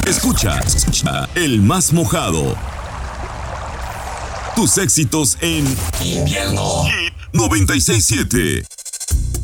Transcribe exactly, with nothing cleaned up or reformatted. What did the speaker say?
Escucha, escucha, el más mojado. Tus éxitos en Invierno Hit noventa y seis punto siete.